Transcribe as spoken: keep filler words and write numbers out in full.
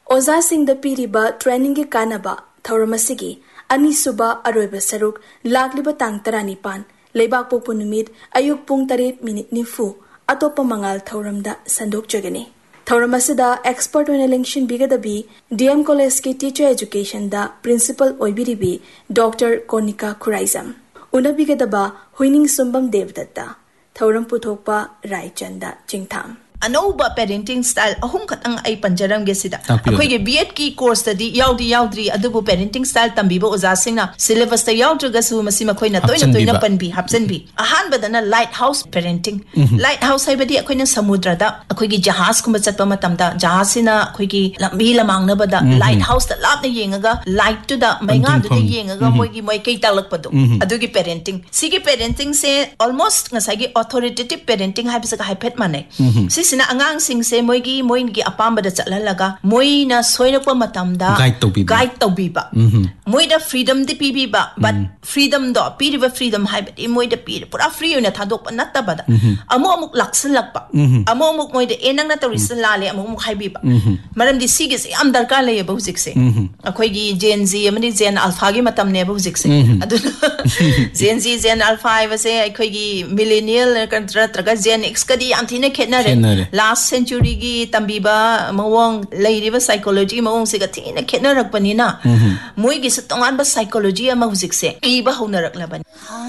ओजासिंगदा पीरिबा training के कानबा थौरमसिगी अनीसुबा अरोइबा सरुक लागलिबा तांग तरानिपान लेबाक पोपु नुमित अयुक पुंग तरेट मिनिट निफु अतोप मंगाल थौरमदा संदोकजगनी थौरमसिदा एक्सपर्ट ओइना लिंक्शन बिगदबी डीएम कॉलेज के टीचर एजुकेशन दा principal ओइबिरिबी doctor Konika खुराइजम उनबिगदबा हुइनिंग सुंबम Devdatta थौरम पुथोकपा रायचंदा चिंगथाम अनौबा parenting style अहुम खतंग आई पंजरम गे सिदा अखोइगे बीएड की कोर्स तदी याउदी याउद्री अदुबु पेरेंटिंग स्टाइल तंबीबो ओजासिंगना सिलेबस त याउद्रगसु मसि मखोइना तोइना तोइना पनबी हपसनबी अहान बदना light house parenting light house हाइबदी अखोइना समुद्रदा अखोइगी जहाज कुम चतपा मतमदा जहाजिना अखोइगी लंबी लमांगनबदा लाइट हाउस ता लापना येंगागा लाइट टू दा मैंगा दुदे येंगागा मोइगी मोइ कै तालकपदो अदुगी पेरेंटिंग सिगी पेरेंटिंग से ऑलमोस्ट ngसाइगी ऑथोरिटेटिव पेरेंटिंग हाइबसका हाइफेट माने सिना अंगांग सिंगसे मोइगी मोइनगी अपामबदा चललगा Moina सोइरकपा मतमदा guide तौबीबा मोइदा freedom the पीबीबा but freedom दो पीरिबा फ्रीडम हाइबदी मोइदा पीर पुरा फ्री ओइना थादोकपा नत्तबदा अमो अमुक लाक्सलकपा अमो अमुक मोइदा ए नंगना तौरिस लाले अमो अमुक हाइबीबा मरमदि सिगिसे याम दरकार लेयबा हुजिकसे अखोइगी जेन जी अमनि जेन अल्फा गी मतमने बा हुजिकसे अदुना जेन जी जेन अल्फा हाइबसे अखोइगी मिलेनियल कंट्रत्रगा जेन एक्स कदी याम थिने खेतनारे लास्ट सेंचुरी की तंबीबा मवोंग लेरिबा साइकोलॉजी मवोंग से गथिना खेतनरकपनिना मोइगी से तोंगानबा साइकोलॉजी अमा हुजिकसे इबा हौनरकलबनी